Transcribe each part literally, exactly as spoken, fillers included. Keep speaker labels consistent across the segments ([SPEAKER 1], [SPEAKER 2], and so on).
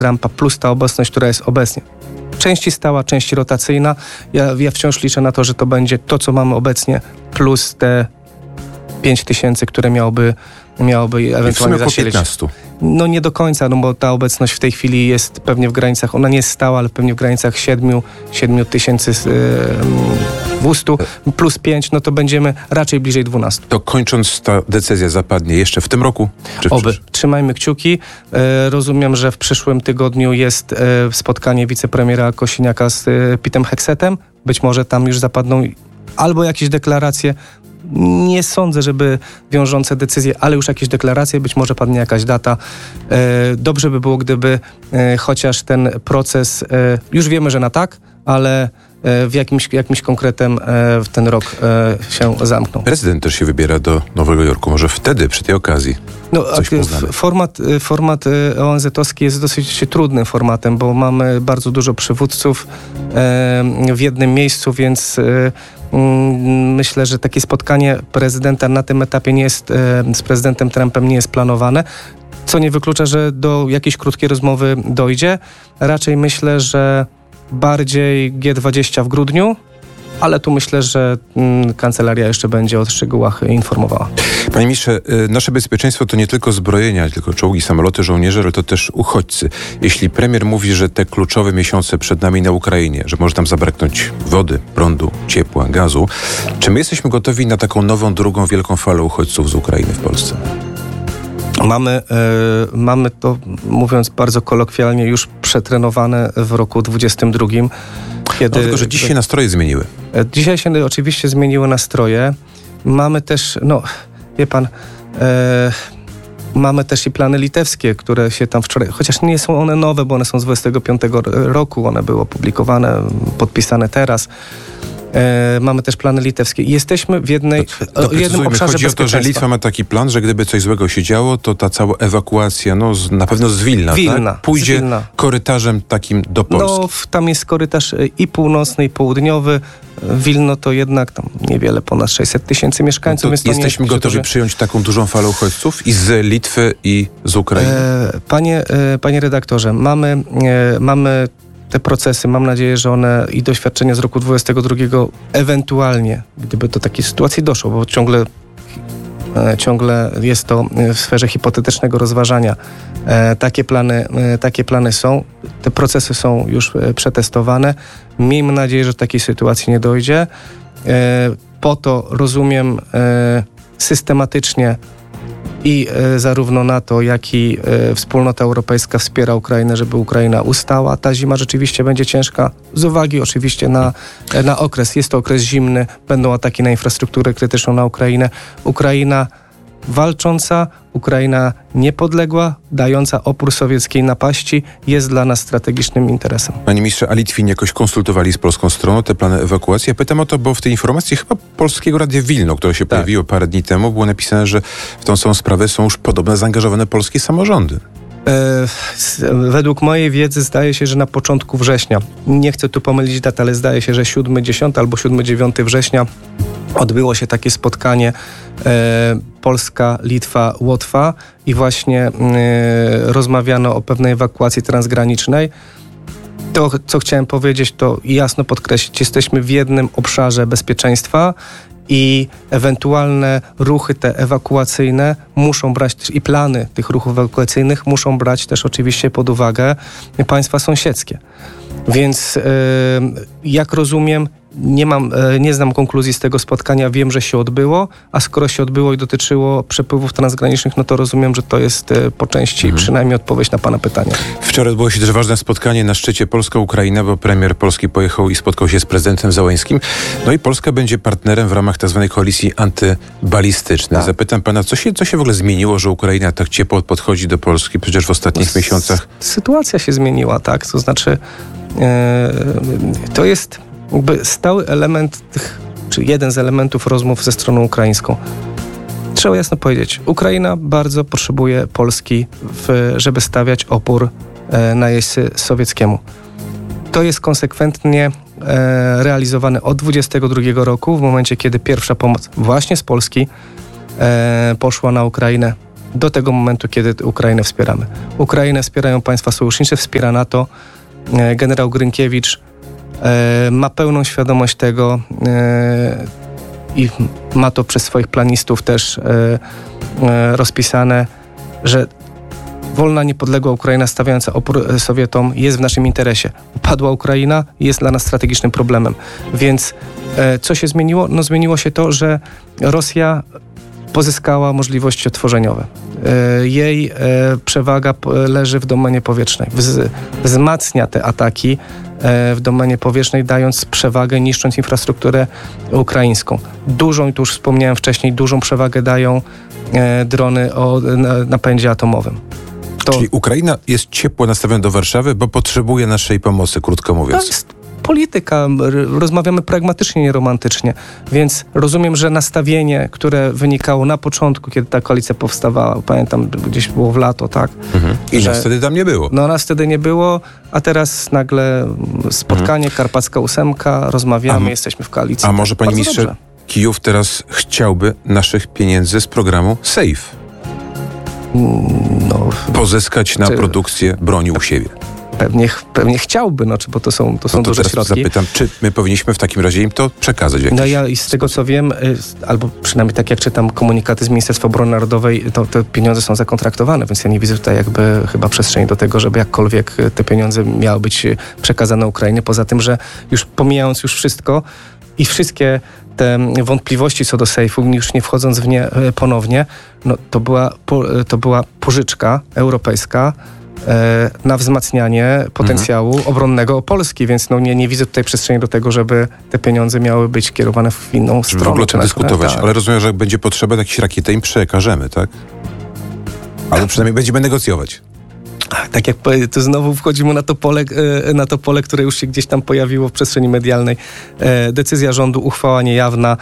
[SPEAKER 1] Trumpa plus ta obecność, która jest obecnie. Części stała, części rotacyjna. Ja, ja wciąż liczę na to, że to będzie to, co mamy obecnie, plus te pięć tysięcy, które miałoby, miałoby ewentualnie zasilić.
[SPEAKER 2] piętnaście.
[SPEAKER 1] No nie do końca, no bo ta obecność w tej chwili jest pewnie w granicach, ona nie jest stała, ale pewnie w granicach siedem tysięcy dwieście plus pięć, no to będziemy raczej bliżej dwanaście.
[SPEAKER 2] To kończąc, ta decyzja zapadnie jeszcze w tym roku? Czy w
[SPEAKER 1] Oby.
[SPEAKER 2] przysz...
[SPEAKER 1] Trzymajmy kciuki. E, rozumiem, że w przyszłym tygodniu jest e, spotkanie wicepremiera Kosiniaka z e, Pitem Heksetem. Być może tam już zapadną albo jakieś deklaracje. Nie sądzę, żeby wiążące decyzje, ale już jakieś deklaracje, być może padnie jakaś data. E, dobrze by było, gdyby e, chociaż ten proces, e, już wiemy, że na tak, ale e, w jakimś, jakimś konkretem e, w ten rok e, się zamknął.
[SPEAKER 2] Prezydent też się wybiera do Nowego Jorku. Może wtedy, przy tej okazji,
[SPEAKER 1] no,
[SPEAKER 2] coś poznamy.
[SPEAKER 1] Format, format O N Z-owski jest dosyć trudnym formatem, bo mamy bardzo dużo przywódców e, w jednym miejscu, więc e, myślę, że takie spotkanie prezydenta na tym etapie nie jest, z prezydentem Trumpem nie jest planowane, co nie wyklucza, że do jakiejś krótkiej rozmowy dojdzie. Raczej myślę, że bardziej G dwadzieścia w grudniu, ale tu myślę, że mm, kancelaria jeszcze będzie o szczegółach informowała.
[SPEAKER 2] Panie ministrze, nasze bezpieczeństwo to nie tylko zbrojenia, tylko czołgi, samoloty, żołnierze, ale to też uchodźcy. Jeśli premier mówi, że te kluczowe miesiące przed nami na Ukrainie, że może tam zabraknąć wody, prądu, ciepła, gazu, czy my jesteśmy gotowi na taką nową, drugą wielką falę uchodźców z Ukrainy w Polsce?
[SPEAKER 1] Mamy, e, mamy to, mówiąc bardzo kolokwialnie, już przetrenowane w roku dwudziestym drugim. Kiedy,
[SPEAKER 2] no, tylko, że dziś się nastroje zmieniły.
[SPEAKER 1] Dzisiaj się oczywiście zmieniły nastroje. Mamy też, no, wie pan, e, mamy też i plany litewskie, które się tam wczoraj, chociaż nie są one nowe, bo one są z dwudziestego piątego roku, one były opublikowane, podpisane teraz. E, mamy też plany litewskie. Jesteśmy w jednej,
[SPEAKER 2] to,
[SPEAKER 1] w jednym obszarze
[SPEAKER 2] chodzi o to, że Litwa ma taki plan, że gdyby coś złego się działo, to ta cała ewakuacja, no z, na pewno z Wilna,
[SPEAKER 1] Wilna
[SPEAKER 2] tak? pójdzie
[SPEAKER 1] z Wilna.
[SPEAKER 2] korytarzem takim do Polski.
[SPEAKER 1] No, tam jest korytarz i północny, i południowy. Wilno to jednak tam niewiele, ponad sześćset tysięcy mieszkańców.
[SPEAKER 2] No
[SPEAKER 1] więc to
[SPEAKER 2] jesteśmy
[SPEAKER 1] nie jest
[SPEAKER 2] gotowi
[SPEAKER 1] duży...
[SPEAKER 2] przyjąć taką dużą falę uchodźców i z Litwy, i z Ukrainy?
[SPEAKER 1] E, panie, e, panie redaktorze, mamy, e, mamy te procesy, mam nadzieję, że one i doświadczenia z roku dwudziestego drugiego ewentualnie, gdyby do takiej sytuacji doszło, bo ciągle, e, ciągle jest to w sferze hipotetycznego rozważania. E, takie plany, e, takie plany są, te procesy są już e, przetestowane. Miejmy nadzieję, że do takiej sytuacji nie dojdzie. E, po to, rozumiem, e, systematycznie i e, zarówno NATO, jak i e, wspólnota europejska wspiera Ukrainę, żeby Ukraina ustała. Ta zima rzeczywiście będzie ciężka, z uwagi oczywiście na, e, na okres. Jest to okres zimny, będą ataki na infrastrukturę krytyczną na Ukrainę. Ukraina walcząca, Ukraina niepodległa, dająca opór sowieckiej napaści jest dla nas strategicznym interesem.
[SPEAKER 2] Panie ministrze, a Litwini jakoś konsultowali z polską stroną te plany ewakuacji? Ja pytam o to, bo w tej informacji chyba Polskiego Radia Wilno, które się tak. pojawiło parę dni temu, było napisane, że w tą samą sprawę są już podobno zaangażowane polskie samorządy.
[SPEAKER 1] E, według mojej wiedzy zdaje się, że na początku września, nie chcę tu pomylić dat, ale zdaje się, że siódmego dziesiątego albo siódmego dziewiątego września odbyło się takie spotkanie e, Polska, Litwa, Łotwa i właśnie e, rozmawiano o pewnej ewakuacji transgranicznej. To, co chciałem powiedzieć, to jasno podkreślić, jesteśmy w jednym obszarze bezpieczeństwa i ewentualne ruchy te ewakuacyjne muszą brać też, i plany tych ruchów ewakuacyjnych muszą brać też oczywiście pod uwagę państwa sąsiedzkie. Więc e, jak rozumiem, nie mam, nie znam konkluzji z tego spotkania, wiem, że się odbyło, a skoro się odbyło i dotyczyło przepływów transgranicznych, no to rozumiem, że to jest po części mhm. przynajmniej odpowiedź na pana pytanie.
[SPEAKER 2] Wczoraj odbyło się też ważne spotkanie na szczycie Polska-Ukraina, bo premier Polski pojechał i spotkał się z prezydentem Zełenskим. No i Polska będzie partnerem w ramach tzw. koalicji antybalistycznej. Tak. Zapytam pana, co się, co się w ogóle zmieniło, że Ukraina tak ciepło podchodzi do Polski? Przecież w ostatnich no, miesiącach...
[SPEAKER 1] Sytuacja się zmieniła, tak? To znaczy, e, to jest... jakby stały element tych, czy jeden z elementów rozmów ze stroną ukraińską. Trzeba jasno powiedzieć, Ukraina bardzo potrzebuje Polski, w, żeby stawiać opór e, najeźdźcy sowieckiemu. To jest konsekwentnie e, realizowane od dwudziestego drugiego roku, w momencie, kiedy pierwsza pomoc właśnie z Polski e, poszła na Ukrainę. do tego momentu, kiedy Ukrainę wspieramy. Ukrainę wspierają państwa sojusznicze, wspiera NATO. Generał Grynkiewicz ma pełną świadomość tego i ma to przez swoich planistów też rozpisane, że wolna, niepodległa Ukraina stawiająca opór Sowietom jest w naszym interesie. Upadła Ukraina i jest dla nas strategicznym problemem. Więc e, co się zmieniło? No zmieniło się to, że Rosja pozyskała możliwości odtworzeniowe. E, jej e, przewaga leży w domenie powietrznej. Wz, wzmacnia te ataki e, w domenie powietrznej, dając przewagę, niszcząc infrastrukturę ukraińską. Dużą, i tu już wspomniałem wcześniej, dużą przewagę dają e, drony o na, napędzie atomowym.
[SPEAKER 2] To... Czyli Ukraina jest ciepło nastawiona do Warszawy, bo potrzebuje naszej pomocy, krótko mówiąc.
[SPEAKER 1] To jest polityka. Rozmawiamy pragmatycznie, nie romantycznie. Więc rozumiem, że nastawienie, które wynikało na początku, kiedy ta koalicja powstawała, pamiętam, gdzieś było w lato, tak?
[SPEAKER 2] Mhm. I
[SPEAKER 1] że,
[SPEAKER 2] nas wtedy tam nie było.
[SPEAKER 1] No nas wtedy nie było, a teraz nagle spotkanie, mhm. Karpacka Ósemka, rozmawiamy, a, jesteśmy w koalicji. A
[SPEAKER 2] może, panie ministrze, dobrze. Kijów teraz chciałby naszych pieniędzy z programu SAFE? No, pozyskać na czy, produkcję broni u siebie.
[SPEAKER 1] Pewnie, pewnie chciałby, no, bo to są, to są
[SPEAKER 2] no to
[SPEAKER 1] duże
[SPEAKER 2] teraz
[SPEAKER 1] środki.
[SPEAKER 2] Zapytam, czy my powinniśmy w takim razie im to przekazać?
[SPEAKER 1] No ja i z tego co wiem, albo przynajmniej tak jak czytam komunikaty z Ministerstwa Obrony Narodowej, to te pieniądze są zakontraktowane, więc ja nie widzę tutaj jakby chyba przestrzeni do tego, żeby jakkolwiek te pieniądze miały być przekazane Ukrainie. Poza tym, że już pomijając już wszystko i wszystkie te wątpliwości co do sejfu, już nie wchodząc w nie ponownie, no to była, to była pożyczka europejska e, na wzmacnianie potencjału mhm. obronnego Polski, więc no nie, nie widzę tutaj przestrzeni do tego, żeby te pieniądze miały być kierowane w inną stronę.
[SPEAKER 2] W ogóle o tym dyskutować, tak. Ale rozumiem, że jak będzie potrzeba jakiejś rakiety, im przekażemy, tak? Albo przynajmniej będziemy negocjować.
[SPEAKER 1] Tak jak to znowu wchodzimy na to pole, na to pole, które już się gdzieś tam pojawiło w przestrzeni medialnej. Decyzja rządu, uchwała niejawna.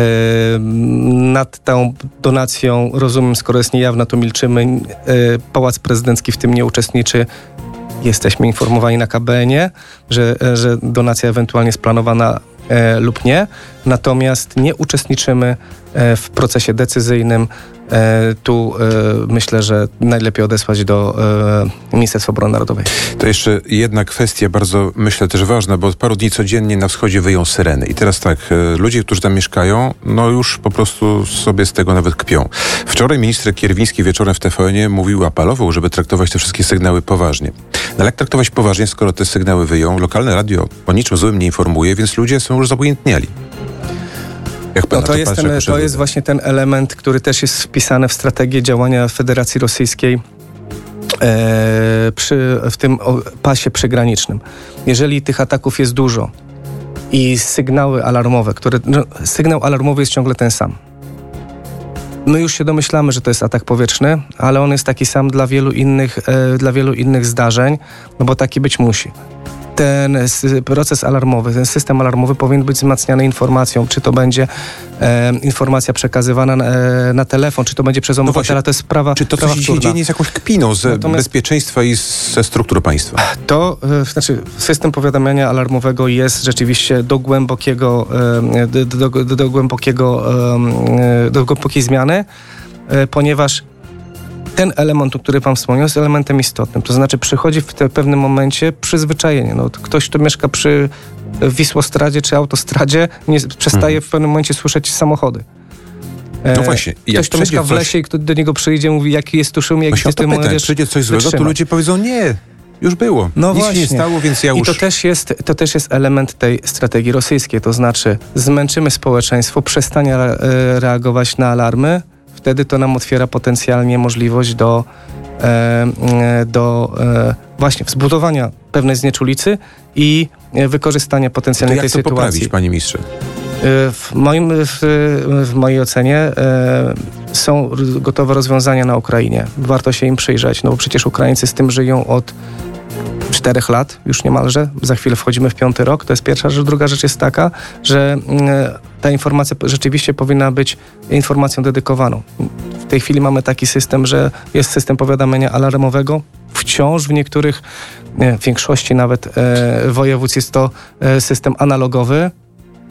[SPEAKER 1] Nad tą donacją, rozumiem, skoro jest niejawna, to milczymy. Pałac Prezydencki w tym nie uczestniczy. Jesteśmy informowani na K B N-ie, że, że donacja ewentualnie jest planowana e, lub nie. Natomiast nie uczestniczymy e, w procesie decyzyjnym. E, tu e, myślę, że najlepiej odesłać do e, Ministerstwa Obrony Narodowej.
[SPEAKER 2] To jeszcze jedna kwestia bardzo, myślę, też ważna, bo od paru dni codziennie na wschodzie wyją syreny. I teraz tak, e, ludzie, którzy tam mieszkają, no już po prostu sobie z tego nawet kpią. Wczoraj minister Kierwiński wieczorem w T V N-ie mówił, apelował, żeby traktować te wszystkie sygnały poważnie. No ale jak traktować poważnie, skoro te sygnały wyją? Lokalne radio o niczym złym nie informuje, więc ludzie są już zabojętniali.
[SPEAKER 1] Jak no to, to, jest, ten, to jest właśnie ten element, który też jest wpisany w strategię działania Federacji Rosyjskiej e, przy, w tym o, pasie przygranicznym. Jeżeli tych ataków jest dużo i sygnały alarmowe, które, no, sygnał alarmowy jest ciągle ten sam. My już się domyślamy, że to jest atak powietrzny, ale on jest taki sam dla wielu innych, e, dla wielu innych zdarzeń, no bo taki być musi. Ten proces alarmowy, ten system alarmowy powinien być wzmacniany informacją, czy to będzie e, informacja przekazywana na, e, na telefon, czy to będzie przez obywatela, no to jest sprawa
[SPEAKER 2] Czy to, co się dzieje, nie jest jakąś kpiną z Natomiast bezpieczeństwa i ze struktur państwa? To,
[SPEAKER 1] e, znaczy system powiadamiania alarmowego jest rzeczywiście do głębokiego, e, do, do, do, do, głębokiego, e, do głębokiej zmiany, e, ponieważ ten element, o którym pan wspomniał, jest elementem istotnym. To znaczy przychodzi w te pewnym momencie przyzwyczajenie. No, ktoś, kto mieszka przy Wisłostradzie czy autostradzie, nie, przestaje mhm. w pewnym momencie słyszeć samochody. E,
[SPEAKER 2] no właśnie.
[SPEAKER 1] Ktoś, kto mieszka w coś... lesie i kto do niego przyjdzie, mówi, jaki jest tu szum, jaki jest tu
[SPEAKER 2] pytań, przyjdzie coś złego, wytrzyma. To ludzie powiedzą, nie, już było. No Nic właśnie. się nie stało, więc ja już...
[SPEAKER 1] I to też, jest, to też jest element tej strategii rosyjskiej. To znaczy zmęczymy społeczeństwo, przestanie reagować na alarmy, wtedy to nam otwiera potencjalnie możliwość do, e, do e, właśnie zbudowania pewnej znieczulicy i wykorzystania potencjalnej tej sytuacji.
[SPEAKER 2] Jak to poprawić, panie ministrze?
[SPEAKER 1] W, moim, w, w mojej ocenie e, są gotowe rozwiązania na Ukrainie. Warto się im przyjrzeć, no bo przecież Ukraińcy z tym żyją od czterech lat już niemalże. Za chwilę wchodzimy w piąty rok. To jest pierwsza rzecz. Druga rzecz jest taka, że e, ta informacja rzeczywiście powinna być informacją dedykowaną. W tej chwili mamy taki system, że jest system powiadamiania alarmowego. Wciąż w niektórych, nie, w większości nawet e, województw jest to e, system analogowy.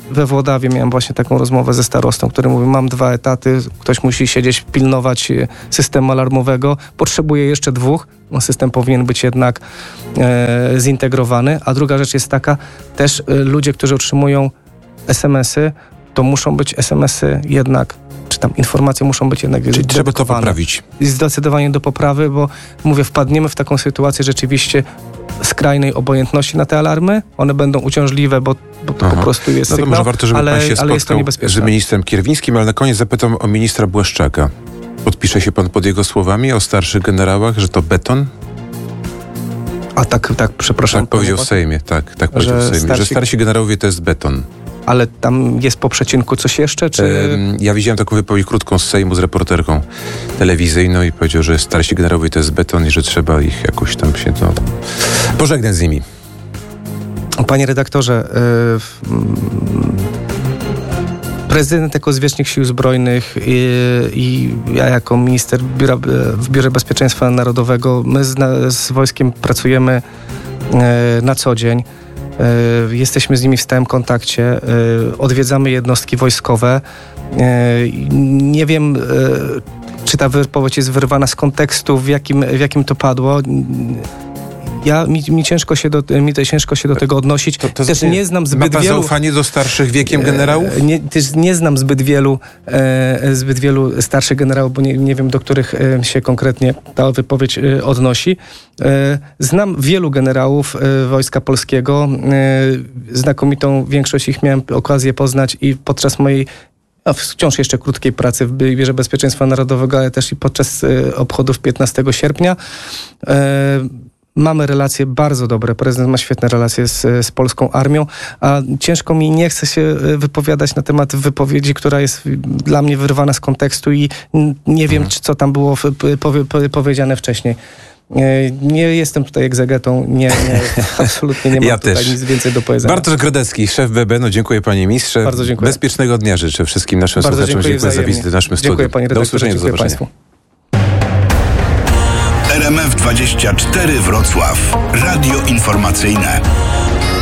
[SPEAKER 1] we Włodawie miałem właśnie taką rozmowę ze starostą, który mówi, mam dwa etaty, ktoś musi siedzieć, pilnować systemu alarmowego, potrzebuję jeszcze dwóch, no system powinien być jednak e, zintegrowany. A druga rzecz jest taka, też e, ludzie, którzy otrzymują es em esy, to muszą być es em esy jednak, czy tam informacje muszą być jednak
[SPEAKER 2] Czyli trzeba to poprawić.
[SPEAKER 1] Zdecydowanie do poprawy, bo mówię, wpadniemy w taką sytuację rzeczywiście skrajnej obojętności na te alarmy. One będą uciążliwe, bo, bo to po prostu jest
[SPEAKER 2] no to
[SPEAKER 1] sygnał,
[SPEAKER 2] może warto, żeby
[SPEAKER 1] ale,
[SPEAKER 2] pan się
[SPEAKER 1] ale jest to
[SPEAKER 2] spotkał
[SPEAKER 1] niebezpieczne.
[SPEAKER 2] z ministrem Kierwińskim, ale na koniec zapytam o ministra Błaszczaka. Podpisze się pan pod jego słowami o starszych generałach, że to beton?
[SPEAKER 1] A tak, tak, przepraszam.
[SPEAKER 2] Tak powiedział w Sejmie, tak, tak powiedział w Sejmie,
[SPEAKER 1] starsi...
[SPEAKER 2] że starsi generałowie to jest beton.
[SPEAKER 1] Ale tam jest po przecinku coś jeszcze, czy...
[SPEAKER 2] Ehm, ja widziałem taką wypowiedź krótką z Sejmu z reporterką telewizyjną i powiedział, że starsi generałowie to jest beton i że trzeba ich jakoś tam się no, pożegnać z nimi.
[SPEAKER 1] Panie redaktorze, yy, prezydent jako zwierzchnik Sił Zbrojnych i, i ja jako minister biura, w Biurze Bezpieczeństwa Narodowego, my z, z wojskiem pracujemy yy, na co dzień. Jesteśmy z nimi w stałym kontakcie, odwiedzamy jednostki wojskowe. Nie wiem, czy ta wypowiedź jest wyrwana z kontekstu, w jakim, w jakim to padło. Ja, mi, mi, ciężko się do, mi to ciężko się do tego odnosić. To, to też nie znam zbyt
[SPEAKER 2] ma pan
[SPEAKER 1] wielu...
[SPEAKER 2] zaufanie do starszych wiekiem generałów?
[SPEAKER 1] Nie, też nie znam zbyt wielu, e, zbyt wielu starszych generałów, bo nie, nie wiem, do których e, się konkretnie ta wypowiedź e, odnosi. E, znam wielu generałów e, Wojska Polskiego. E, znakomitą większość ich miałem okazję poznać i podczas mojej a wciąż jeszcze krótkiej pracy w Biurze Bezpieczeństwa Narodowego, ale też i podczas e, obchodów piętnastego sierpnia. E, Mamy relacje bardzo dobre. Prezydent ma świetne relacje z, z polską armią, a ciężko mi nie chce się wypowiadać na temat wypowiedzi, która jest dla mnie wyrwana z kontekstu i nie wiem, czy co tam było powie, powiedziane wcześniej. Nie jestem tutaj egzegetą, nie, nie, absolutnie nie mam
[SPEAKER 2] ja
[SPEAKER 1] tutaj
[SPEAKER 2] też.
[SPEAKER 1] nic więcej do powiedzenia.
[SPEAKER 2] Bartosz Grodecki, szef B B, no dziękuję panie ministrze.
[SPEAKER 1] Bardzo dziękuję.
[SPEAKER 2] Bezpiecznego dnia życzę wszystkim naszym
[SPEAKER 1] Bardzo
[SPEAKER 2] słuchaczom.
[SPEAKER 1] dziękuję,
[SPEAKER 2] dziękuję za wizytę w naszym studiu.
[SPEAKER 1] Dziękuję panie redaktorze,
[SPEAKER 2] do usłyszenia, do
[SPEAKER 1] dziękuję
[SPEAKER 2] zobaczenia.
[SPEAKER 1] państwu.
[SPEAKER 3] R M F dwadzieścia cztery Wrocław. Radio informacyjne.